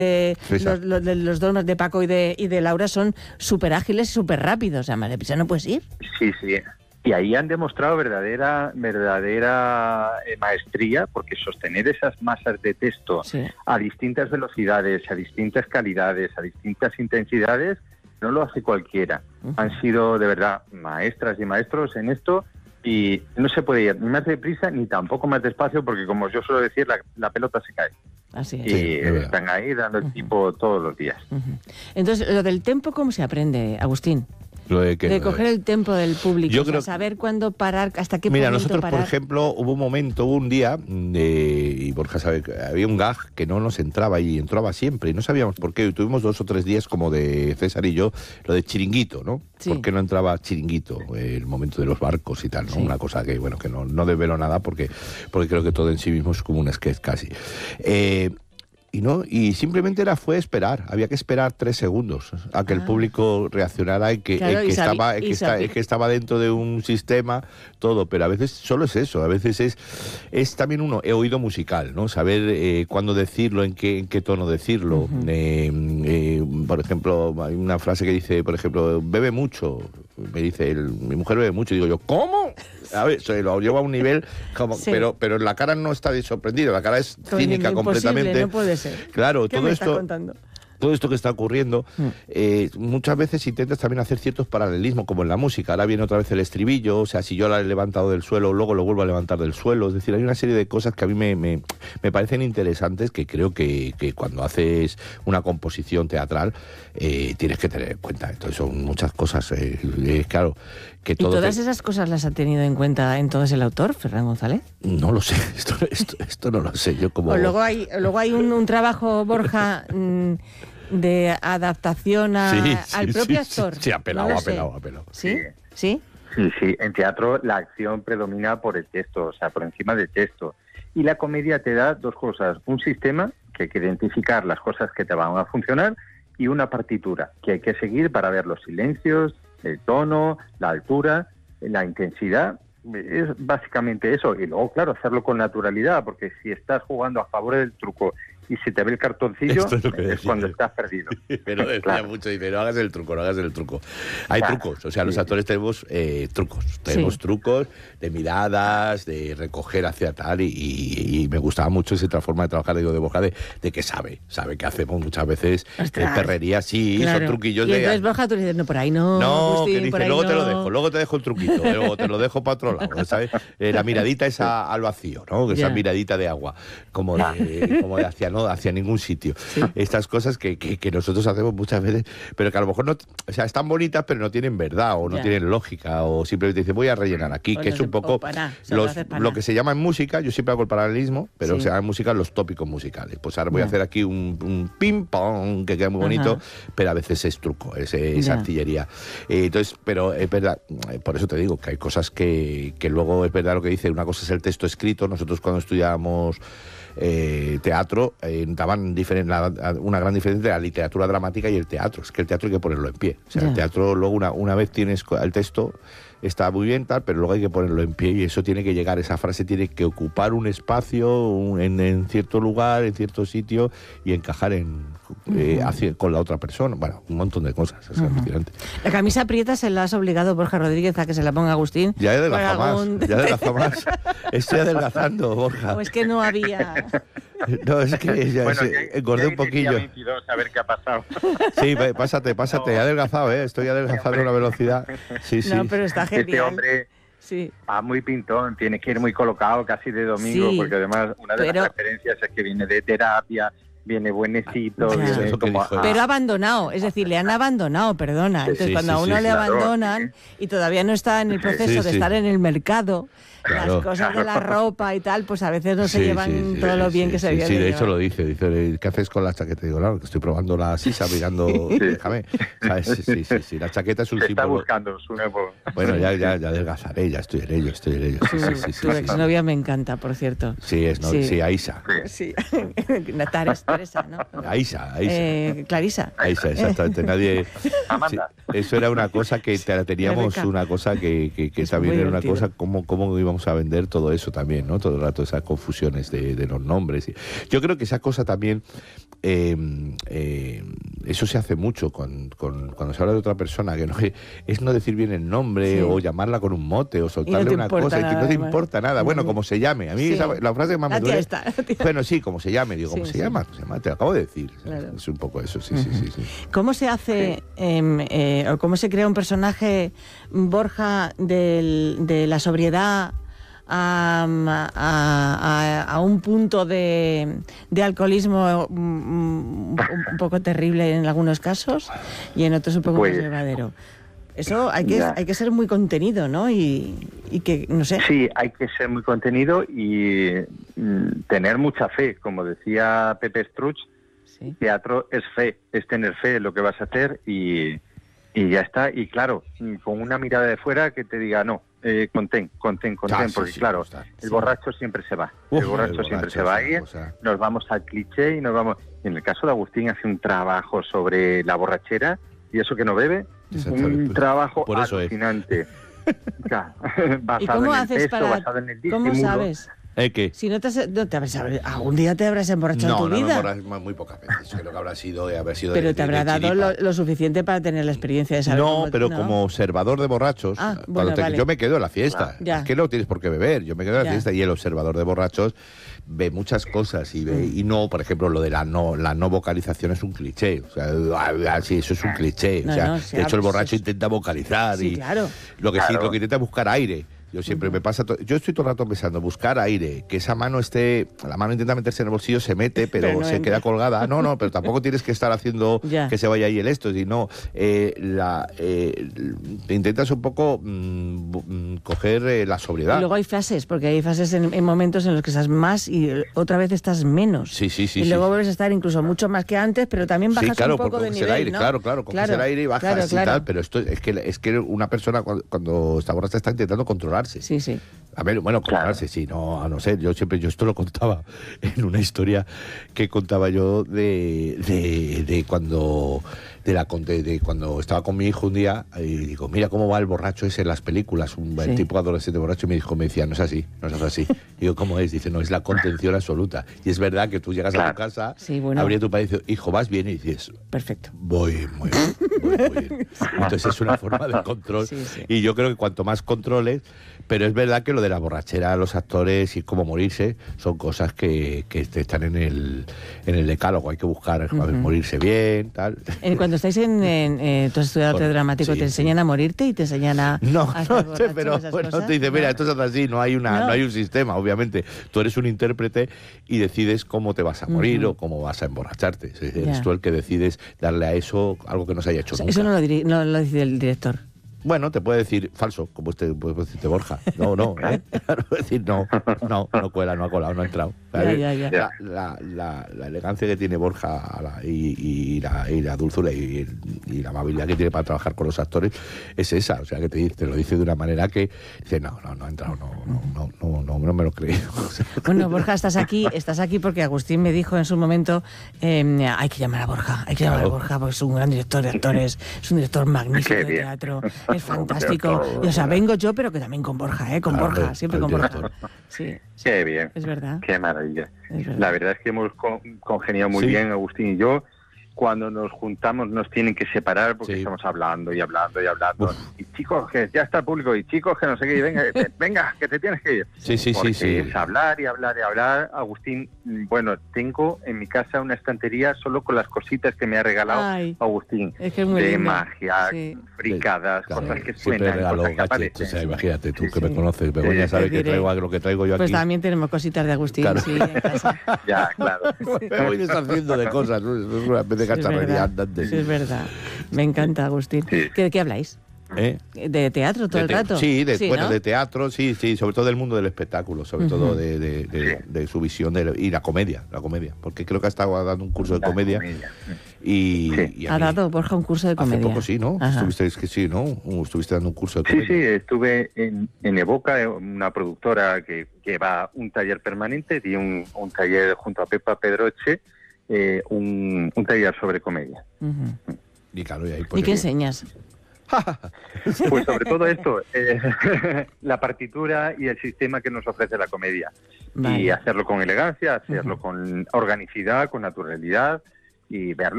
los dos de Paco y de Laura son súper ágiles y súper rápidos. O sea, más deprisa no puedes ir. Sí. Y ahí han demostrado verdadera maestría, porque sostener esas masas de texto a distintas velocidades, a distintas calidades, a distintas intensidades, no lo hace cualquiera. Han sido de verdad maestras y maestros en esto, y no se puede ir ni más deprisa ni tampoco más despacio, porque como yo suelo decir, la pelota se cae. Así es. Y están ahí dando el tipo todos los días. Entonces, lo del tempo, ¿cómo se aprende, Agustín? De coger el tempo del público, yo creo, saber cuándo parar, hasta qué mira, momento nosotros, parar. por ejemplo, hubo un día, y Borja sabe que había un gag que no nos entraba y entraba siempre, y no sabíamos por qué, y tuvimos 2 o 3 días como de César y yo, lo de chiringuito, ¿no? Sí. ¿Por qué no entraba chiringuito? El momento de los barcos y tal, ¿no? Sí. Una cosa que, bueno, que no develo nada porque creo que todo en sí mismo es como un sketch casi. Y simplemente fue esperar, había que esperar 3 segundos a que el público reaccionara y que estaba dentro de un sistema, todo, pero a veces solo es eso, a veces es también he oído musical, ¿no? Saber cuándo decirlo, en qué tono decirlo. Por ejemplo, hay una frase que dice, por ejemplo, bebe mucho, me dice, mi mujer bebe mucho, y digo yo, ¿cómo? A ver, se lo lleva a un nivel como, pero la cara no está de sorprendido, la cara es cínica completamente. No puede ser. Claro, ¿Qué todo me esto. estás contando? Todo esto que está ocurriendo, muchas veces intentas también hacer ciertos paralelismos, como en la música. Ahora viene otra vez el estribillo, o sea, si yo la he levantado del suelo, luego lo vuelvo a levantar del suelo. Es decir, hay una serie de cosas que a mí me parecen interesantes, que creo que cuando haces una composición teatral tienes que tener en cuenta. Entonces son muchas cosas, claro. Que todo. ¿Y todas esas cosas las ha tenido en cuenta entonces el autor, Ferran González? No lo sé, esto no lo sé. Yo como... O luego hay un trabajo, Borja, de adaptación al propio actor. Sí, apelado. ¿Sí? Sí, en teatro la acción predomina por el texto, o sea, por encima del texto. Y la comedia te da 2 cosas, un sistema que hay que identificar las cosas que te van a funcionar, y una partitura que hay que seguir para ver los silencios, el tono, la altura, la intensidad. Es básicamente eso. Y luego, claro, hacerlo con naturalidad, porque si estás jugando a favor del truco y se te ve el cartoncillo, es cuando estás perdido. Pero decía mucho, dice, no hagas el truco. Hay trucos, o sea, los actores tenemos trucos. Tenemos trucos de miradas, de recoger hacia tal, y me gustaba mucho esa forma de trabajar, digo, de Borja, de que sabe que hacemos muchas veces perrería, son truquillos. Y entonces, Borja, tú dices, no, por ahí no, Agustín, que dice, por ahí luego no. te lo dejo, luego te dejo el truquito, luego te lo dejo para otro lado, ¿sabes? La miradita esa al vacío, ¿no? Esa miradita de agua, como de hacia ningún sitio. Sí. Estas cosas que nosotros hacemos muchas veces, pero que a lo mejor no, o sea, están bonitas, pero no tienen verdad, o no tienen lógica, o simplemente dicen, voy a rellenar aquí, que es un poco lo que se llama en música, yo siempre hago el paralelismo, pero se llama en música los tópicos musicales. Pues ahora voy a hacer aquí un ping-pong, que queda muy bonito, pero a veces es truco, es artillería. Entonces, pero es verdad, por eso te digo, que hay cosas que luego es verdad lo que dice, una cosa es el texto escrito. Nosotros cuando estudiábamos teatro, daban una gran diferencia entre la literatura dramática y el teatro. Es que el teatro hay que ponerlo en pie. O sea, el teatro luego una vez tienes el texto, está muy bien tal, pero luego hay que ponerlo en pie, y eso tiene que llegar, esa frase tiene que ocupar un espacio en cierto lugar, en cierto sitio, y encajar con la otra persona. Bueno, un montón de cosas. Es alucinante. La camisa prieta se la has obligado, Borja Rodríguez, a que se la ponga Agustín. Ya adelgaza más. Estoy adelgazando, Borja. O es que no había... No, es que ya engordé un poquillo. 22, a ver qué ha pasado. Sí, pásate, he adelgazado, estoy adelgazando a una velocidad. Sí. No, pero está genial. Este hombre va muy pintón, tiene que ir muy colocado casi de domingo, porque además una de las referencias es que viene de terapia, viene buenecito, viene como... Pero abandonado, es decir, le han abandonado, perdona. Entonces, cuando a uno le abandonan y todavía no está en el proceso de estar en el mercado, las cosas de la ropa y tal, pues a veces no se llevan todo lo bien que se viene. Sí, de hecho lo dice, ¿qué haces con la chaqueta? Digo, claro, que estoy probando la sisa, mirando, déjame. ¿Sabes? Sí, la chaqueta es un símbolo. Está buscando su nuevo... Bueno, ya adelgazaré, ya estoy en ello. Tu exnovia me encanta, por cierto. Sí, Aisa. Sí, Teresa, ¿no? Aisa. Clarisa. Aisa, exactamente. Nadie... Amanda. Sí, eso era una cosa que teníamos, una cosa que también era una cosa, cómo íbamos a vender todo eso también, ¿no? Todo el rato esas confusiones de los nombres. Yo creo que esa cosa también, eso se hace mucho cuando se habla de otra persona, que no es no decir bien el nombre o llamarla con un mote o soltarle una cosa y no te importa nada. Bueno, como se llame. A mí la frase que más me duele... Bueno, sí, como se llame. Digo, ¿cómo se llama? Te lo acabo de decir. Claro. Es un poco eso, sí. ¿Cómo se hace o cómo se crea un personaje, Borja, de la sobriedad a un punto de alcoholismo un poco terrible en algunos casos y en otros un poco más llevadero? Eso hay que ser muy contenido, ¿no? Y que, no sé. Sí, hay que ser muy contenido y tener mucha fe. Como decía Pepe Struch, teatro es fe, es tener fe en lo que vas a hacer y ya está. Y claro, con una mirada de fuera que te diga, no, contén, porque claro, el borracho siempre se va. El borracho siempre se va a ir, nos vamos al cliché y nos vamos... En el caso de Agustín hace un trabajo sobre la borrachera y eso que no bebe, un trabajo alucinante. Basado en el texto, basado en el disimulo. ¿Cómo sabes? ¿Qué? Si no te algún día te habrás emborrachado en tu vida. No, muy pocas veces. Creo que habrá sido pero te habrá dado lo suficiente para tener la experiencia de saber. No, pero como observador de borrachos, yo me quedo en la fiesta. Es que no tienes por qué beber. Yo me quedo en la fiesta y el observador de borrachos ve muchas cosas y no, por ejemplo, lo de la no vocalización es un cliché. O sea, sí, eso es un cliché. De hecho, el borracho intenta vocalizar y lo que intenta es buscar aire. Yo siempre me pasa... Yo estoy todo el rato pensando, buscar aire, que esa mano esté... La mano intenta meterse en el bolsillo, se mete, pero se queda colgada. No, pero tampoco tienes que estar haciendo que se vaya ahí el esto, sino... te intentas un poco coger la sobriedad. Y luego hay fases, porque hay fases en momentos en los que estás más y otra vez estás menos. Sí. Y luego vuelves a estar incluso mucho más que antes, pero también bajas un poco de nivel, aire, ¿no? Claro, coges el aire y bajas y tal, pero esto es que una persona cuando está borracha está intentando controlar. Sí. A ver, bueno, controlarse, sí, no, a no ser, yo esto lo contaba en una historia que contaba yo de cuando estaba con mi hijo un día y digo, mira cómo va el borracho ese en las películas, el tipo adolescente borracho, y mi hijo me decía, no es así. Y digo, ¿cómo es? Dice, no, es la contención absoluta. Y es verdad que tú llegas a tu casa, abrías tu padre y dices, hijo, ¿vas bien? Y dices, perfecto. Voy muy bien. Entonces es una forma de control. Y yo creo que cuanto más controles, pero es verdad que lo de la borrachera, los actores y cómo morirse, son cosas que están en el decálogo. Hay que buscar morirse bien, tal. Cuando estáis tú has estudiado arte dramático, ¿te enseñan a morirte y te enseñan a no sé, pero bueno, te dice, mira, esto es así, no hay un sistema, obviamente. Tú eres un intérprete y decides cómo te vas a morir o cómo vas a emborracharte. Eres tú el que decides darle a eso algo que no se haya hecho nunca. Eso no lo dice el director. Bueno, te puede decir falso, como puede decirte Borja. No, puede decir no cuela, no ha colado, no ha entrado. La elegancia que tiene Borja y la dulzura y la amabilidad que tiene para trabajar con los actores es esa. O sea, que te lo dice de una manera que dice, no ha entrado, no me lo creo. Bueno, Borja, estás aquí porque Agustín me dijo en su momento, hay que llamar a Borja, porque es un gran director de actores, es un director magnífico de teatro. Es fantástico. Y, o sea, vengo yo, pero que también con Borja, Borja, siempre con Borja. Sí. Qué bien. Es verdad. Qué maravilla. La verdad es que hemos congeniado muy bien, Agustín y yo. Cuando nos juntamos nos tienen que separar porque estamos hablando y hablando. Y chicos, que ya está el público, y chicos, que no sé qué, y venga, que te tienes que ir. Sí. Es hablar y hablar. Agustín, bueno, tengo en mi casa una estantería solo con las cositas que me ha regalado Agustín. Es que es muy de lindo. Magia, fricadas, cosas que suenan, regalo, cosas que aparecen. O sea, imagínate tú que me conoces, Begoña sabe que traigo lo que traigo yo aquí. Pues también tenemos cositas de Agustín, en casa. Ya, claro. Me voy deshaciendo de cosas, ¿no? Es una vez de cacharrería andante. Sí, es verdad. Me encanta, Agustín. Sí. ¿De qué habláis? ¿De teatro todo el rato? Sí, ¿no? de teatro, sí, sobre todo del mundo del espectáculo, sobre todo de su visión y la comedia, porque creo que ha estado dando un curso de comedia. Y ha dado, Borja, un curso de comedia. Hace poco sí, ¿no? Estuviste dando un curso de comedia. Sí, estuve en Evoca, una productora que va un taller permanente, di un taller junto a Pepa Pedroche, un taller sobre comedia. Y claro, ¿Y qué enseñas? Pues sobre todo esto, la partitura y el sistema que nos ofrece la comedia. Vale. Y hacerlo con elegancia, hacerlo con organicidad, con naturalidad y verlo